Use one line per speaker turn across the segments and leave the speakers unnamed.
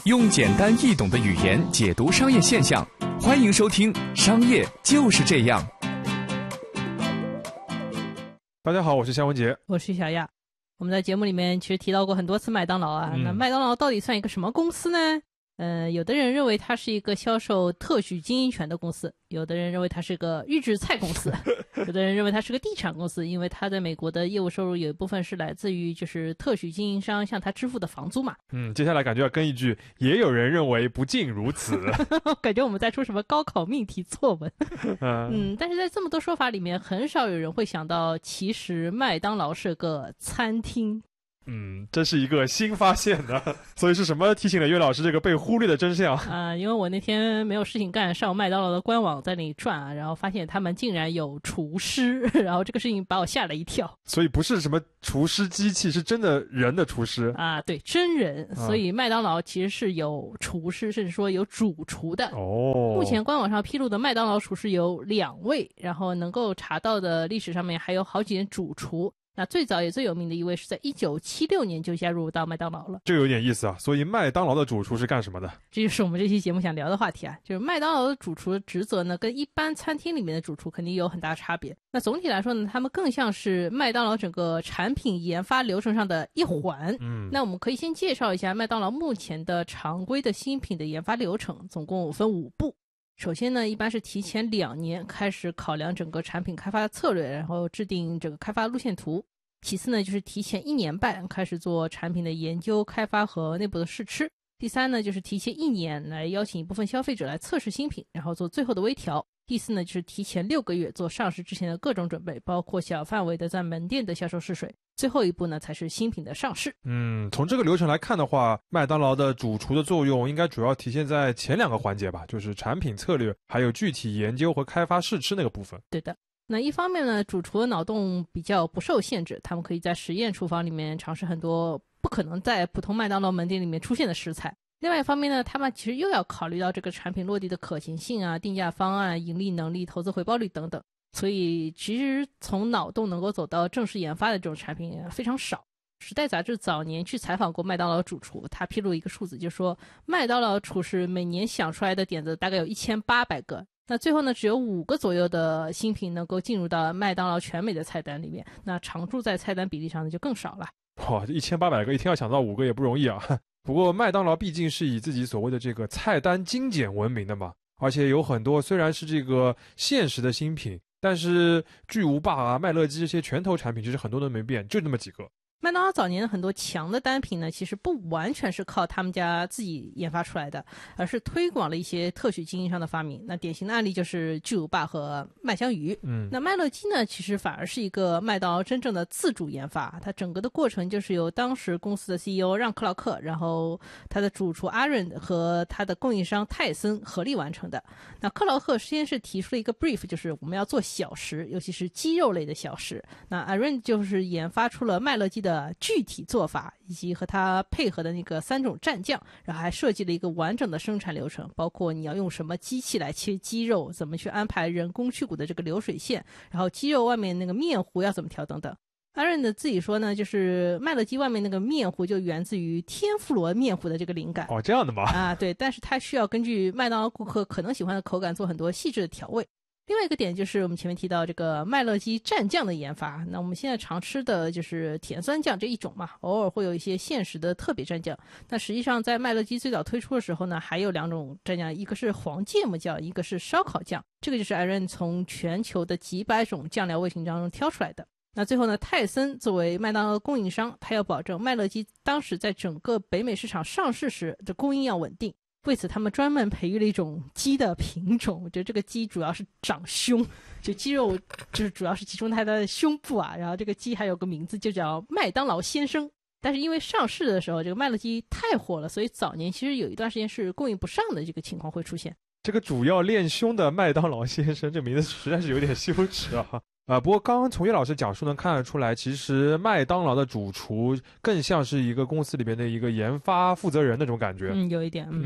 用简单易懂的语言解读商业现象，欢迎收听《商业就是这样》。
大家好，我是夏文杰，
我是小亚。我们在节目里面其实提到过很多次麦当劳啊，那麦当劳到底算一个什么公司呢？有的人认为它是一个销售特许经营权的公司，有的人认为它是个预制菜公司，有的人认为它是个地产公司，因为它在美国的业务收入有一部分是来自于就是特许经营商向它支付的房租嘛。
接下来感觉要跟一句，也有人认为不尽如此。
感觉我们在出什么高考命题作文。但是在这么多说法里面，很少有人会想到，其实麦当劳是个餐厅。
这是一个新发现的，所以是什么提醒了岳老师这个被忽略的真相？
因为我那天没有事情干，上麦当劳的官网在那里转啊，然后发现他们竟然有厨师，然后这个事情把我吓了一跳。
所以不是什么厨师机器，是真的人的厨师
啊，对，真人。所以麦当劳其实是有厨师，甚至说有主厨的。目前官网上披露的麦当劳厨师有2位，然后能够查到的历史上面还有好几任主厨。那最早也最有名的一位是在1976年就加入到麦当劳了。
这个有点意思啊，所以麦当劳的主厨是干什么的？
这就是我们这期节目想聊的话题啊，就是麦当劳的主厨的职责呢，跟一般餐厅里面的主厨肯定有很大差别。那总体来说呢，他们更像是麦当劳整个产品研发流程上的一环。那我们可以先介绍一下麦当劳目前的常规的新品的研发流程，总共分5步。首先呢，一般是提前2年开始考量整个产品开发的策略，然后制定整个开发路线图。其次呢，就是提前1年半开始做产品的研究、开发和内部的试吃。第三呢，就是提前1年来邀请一部分消费者来测试新品，然后做最后的微调。第四呢，就是提前6个月做上市之前的各种准备，包括小范围的在门店的销售试水。最后一步呢，才是新品的上市。
从这个流程来看的话，麦当劳的主厨的作用应该主要体现在前2个环节吧，就是产品策略，还有具体研究和开发试吃那个部分。
对的。那一方面呢，主厨的脑洞比较不受限制，他们可以在实验厨房里面尝试很多不可能在普通麦当劳门店里面出现的食材。另外一方面呢，他们其实又要考虑到这个产品落地的可行性啊、定价方案、盈利能力、投资回报率等等。所以其实从脑洞能够走到正式研发的这种产品非常少。时代杂志早年去采访过麦当劳主厨，他披露一个数字，就是说麦当劳厨师每年想出来的点子大概有1800个。那最后呢，只有5个左右的新品能够进入到麦当劳全美的菜单里面，那常驻在菜单比例上呢就更少了。
哇，1800个，一天要想到5个也不容易啊。不过麦当劳毕竟是以自己所谓的这个菜单精简闻名的嘛，而且有很多虽然是这个现实的新品，但是巨无霸啊、麦乐鸡这些拳头产品其实很多都没变，就那么几个。
麦当劳早年很多强的单品呢，其实不完全是靠他们家自己研发出来的，而是推广了一些特许经营商的发明。那典型的案例就是巨无霸和麦香鱼。那麦乐鸡呢，其实反而是一个麦当劳真正的自主研发，它整个的过程就是由当时公司的 CEO 让克劳克，然后他的主厨阿润和他的供应商泰森合力完成的。那克劳克先是提出了一个 brief， 就是我们要做小食，尤其是鸡肉类的小食。那阿润就是研发出了麦乐鸡的具体做法，以及和它配合的那个3种蘸酱，然后还设计了一个完整的生产流程，包括你要用什么机器来切鸡肉，怎么去安排人工去骨的这个流水线，然后鸡肉外面那个面糊要怎么调等等。阿润的自己说呢，就是麦乐鸡外面那个面糊就源自于天妇罗面糊的这个灵感。
这样的吗？
对，但是它需要根据麦当劳顾客可能喜欢的口感做很多细致的调味。另外一个点就是我们前面提到这个麦乐鸡蘸酱的研发，那我们现在常吃的就是甜酸酱这一种嘛，偶尔会有一些现实的特别蘸酱。那实际上在麦乐鸡最早推出的时候呢，还有2种蘸酱，一个是黄芥末酱，一个是烧烤酱。这个就是艾润从全球的几百种酱料味型当中挑出来的。那最后呢，泰森作为麦当劳供应商，他要保证麦乐鸡当时在整个北美市场上市时的供应要稳定。为此他们专门培育了一种鸡的品种，我觉得这个鸡主要是长胸，就鸡肉就是主要是集中它的胸部啊，然后这个鸡还有个名字就叫麦当劳先生。但是因为上市的时候这个麦乐鸡太火了，所以早年其实有一段时间是供应不上的这个情况会出现。
这个主要练胸的麦当劳先生，这名字实在是有点羞耻啊。不过刚刚从叶老师讲述能看得出来，其实麦当劳的主厨更像是一个公司里边的一个研发负责人那种感觉。
有一点。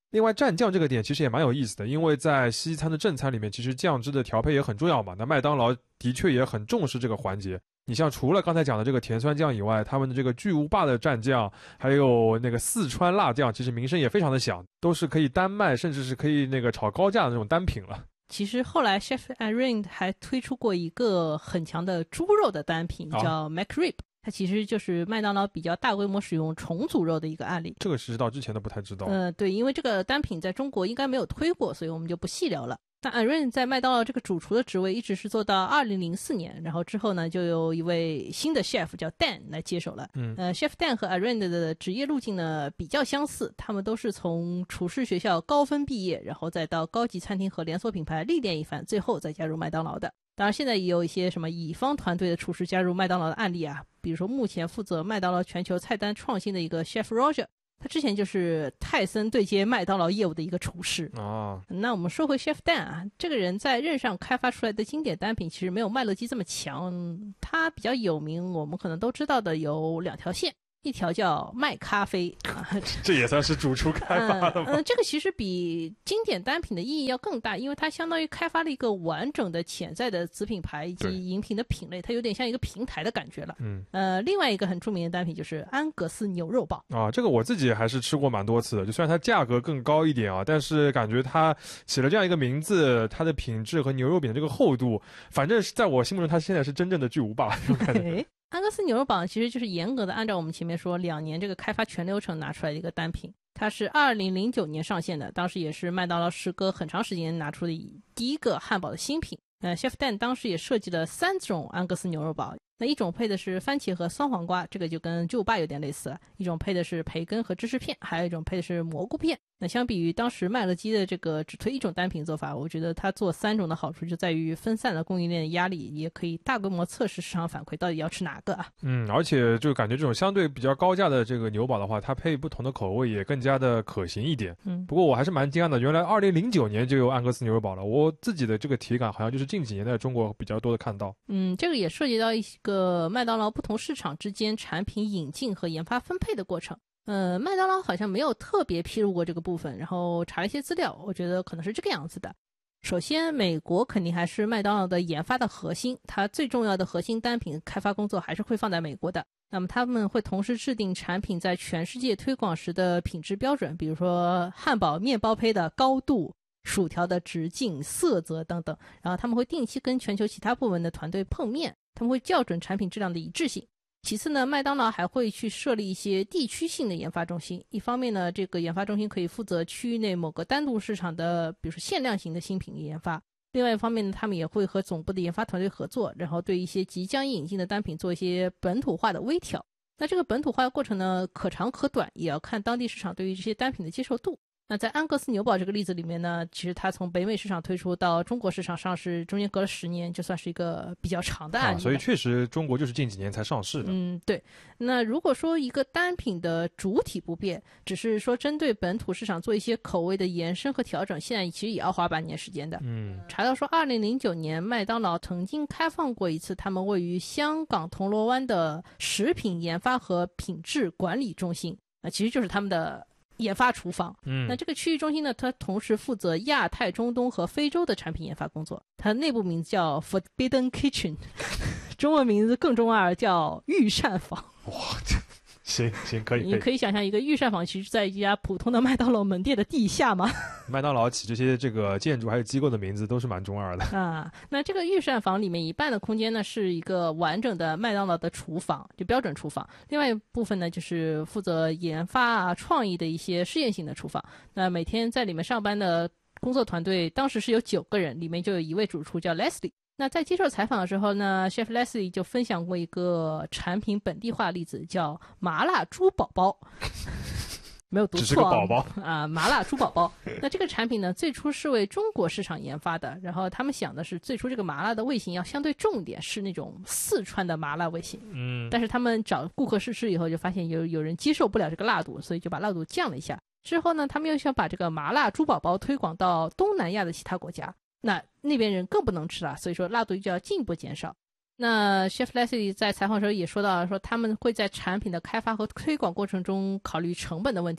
另外蘸酱这个点其实也蛮有意思的，因为在西餐的正餐里面，其实酱汁的调配也很重要嘛。那麦当劳的确也很重视这个环节。你像除了刚才讲的这个甜酸酱以外，他们的这个巨无霸的蘸酱，还有那个四川辣酱，其实名声也非常的响，都是可以单卖，甚至是可以那个炒高价的那种单品了。
其实后来 Chef Irene 还推出过一个很强的猪肉的单品，叫 McRib，它其实就是麦当劳比较大规模使用重组肉的一个案例。
这个知道之前都不太知道。
对，因为这个单品在中国应该没有推过，所以我们就不细聊了。那 Irene 在麦当劳这个主厨的职位一直是做到2004年，然后之后呢，就有一位新的 chef 叫 Dan 来接手了。chef Dan 和 Irene 的职业路径呢比较相似，他们都是从厨师学校高分毕业，然后再到高级餐厅和连锁品牌历练一番，最后再加入麦当劳的。当然现在也有一些什么乙方团队的厨师加入麦当劳的案例啊，比如说目前负责麦当劳全球菜单创新的一个 chef Roger，他之前就是泰森对接麦当劳业务的一个厨师啊。那我们说回 Chef Dan 啊，这个人在任上开发出来的经典单品其实没有麦乐鸡这么强。他比较有名，我们可能都知道的有2条线，一条叫麦咖啡
这也算是主厨开发的吗？
这个其实比经典单品的意义要更大，因为它相当于开发了一个完整的潜在的子品牌以及饮品的品类，它有点像一个平台的感觉了。另外一个很著名的单品就是安格斯牛肉堡
啊，这个我自己还是吃过蛮多次的，就虽然它价格更高一点啊，但是感觉它起了这样一个名字，它的品质和牛肉饼的这个厚度，反正是在我心目中它现在是真正的巨无霸这种感觉。
安格斯牛肉堡其实就是严格的按照我们前面说2年这个开发全流程拿出来的一个单品，它是2009年上线的，当时也是麦当劳时隔很长时间拿出的第一个汉堡的新品。Chef Dan 当时也设计了3种安格斯牛肉堡，那一种配的是番茄和酸黄瓜，这个就跟巨无霸有点类似了；一种配的是培根和芝士片，还有一种配的是蘑菇片。那相比于当时麦乐鸡的这个只推1种单品做法，我觉得它做3种的好处就在于分散了供应链的压力，也可以大规模测试市场反馈到底要吃哪个啊。
而且就感觉这种相对比较高价的这个牛堡的话，它配不同的口味也更加的可行一点。不过我还是蛮惊讶的，原来2009年就有安格斯牛肉堡了，我自己的这个体感好像就是近几年在中国比较多的看到。
这个也涉及到一个麦当劳不同市场之间产品引进和研发分配的过程。麦当劳好像没有特别披露过这个部分，然后查了一些资料，我觉得可能是这个样子的。首先，美国肯定还是麦当劳的研发的核心，它最重要的核心单品开发工作还是会放在美国的。那么他们会同时制定产品在全世界推广时的品质标准，比如说汉堡面包胚的高度、薯条的直径、色泽等等，然后他们会定期跟全球其他部门的团队碰面，他们会校准产品质量的一致性。其次呢，麦当劳还会去设立一些地区性的研发中心，一方面呢，这个研发中心可以负责区域内某个单独市场的比如说限量型的新品研发，另外一方面呢，他们也会和总部的研发团队合作，然后对一些即将引进的单品做一些本土化的微调。那这个本土化的过程呢，可长可短，也要看当地市场对于这些单品的接受度。那在安格斯牛堡这个例子里面呢，其实它从北美市场推出到中国市场上市，中间隔了10年，就算是一个比较长的案例。
所以确实中国就是近几年才上市的。
对。那如果说一个单品的主体不变，只是说针对本土市场做一些口味的延伸和调整，现在其实也要花半年时间的。查到说2009年麦当劳曾经开放过一次他们位于香港铜锣湾的食品研发和品质管理中心，其实就是他们的研发厨房。那这个区域中心呢，它同时负责亚太、中东和非洲的产品研发工作，它内部名字叫 Forbidden Kitchen 中文名字更中二，叫御膳房。
哇，行，可以。
你可以想象一个御膳房其实在一家普通的麦当劳门店的地下吗？
麦当劳起这些这个建筑还有机构的名字都是蛮中二的
啊。那这个御膳房里面一半的空间呢是一个完整的麦当劳的厨房，就标准厨房，另外一部分呢就是负责研发啊创意的一些试验性的厨房。那每天在里面上班的工作团队当时是有9个人，里面就有一位主厨叫 Leslie。那在接受采访的时候呢， Chef Leslie 就分享过一个产品本地化的例子，叫麻辣猪宝宝。没有读错，
只是个宝宝
啊，麻辣猪宝宝。那这个产品呢，最初是为中国市场研发的，然后他们想的是最初这个麻辣的味型要相对重一点，是那种四川的麻辣味型。但是他们找顾客试吃以后，就发现有人接受不了这个辣度，所以就把辣度降了一下。之后呢，他们又想把这个麻辣猪宝宝推广到东南亚的其他国家，那边人更不能吃了，所以说辣度就要进一步减少。那 Chef Leslie 在采访的时候也说到了，说他们会在产品的开发和推广过程中考虑成本的问题，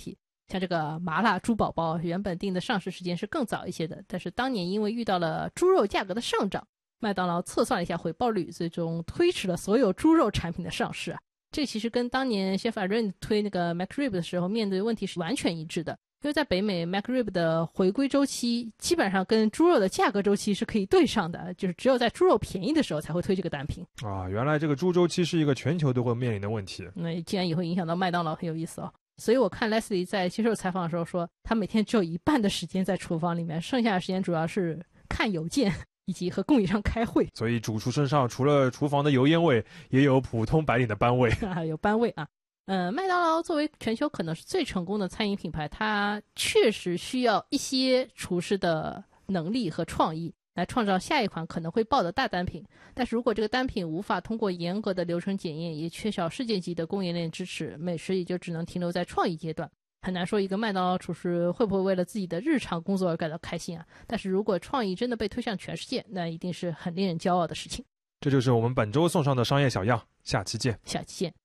像这个麻辣猪宝宝原本定的上市时间是更早一些的，但是当年因为遇到了猪肉价格的上涨，麦当劳测算了一下回报率，最终推迟了所有猪肉产品的上市啊。这其实跟当年谢法瑞推那个 McRib 的时候面对的问题是完全一致的，因为在北美 McRib 的回归周期基本上跟猪肉的价格周期是可以对上的，就是只有在猪肉便宜的时候才会推这个单品
啊。原来这个猪周期是一个全球都会面临的问题，
那既然也会影响到麦当劳，很有意思哦。所以我看 Leslie 在接受采访的时候说，他每天只有一半的时间在厨房里面，剩下的时间主要是看邮件以及和供应商开会。
所以主厨身上除了厨房的油烟味，也有普通白领的班味
有班味啊。麦当劳作为全球可能是最成功的餐饮品牌，它确实需要一些厨师的能力和创意来创造下一款可能会爆的大单品，但是如果这个单品无法通过严格的流程检验，也缺少世界级的供应链支持，美食也就只能停留在创意阶段。很难说一个麦当劳厨师会不会为了自己的日常工作而感到开心啊，但是如果创意真的被推向全世界，那一定是很令人骄傲的事情。
这就是我们本周送上的商业小样，下期见。
下期见。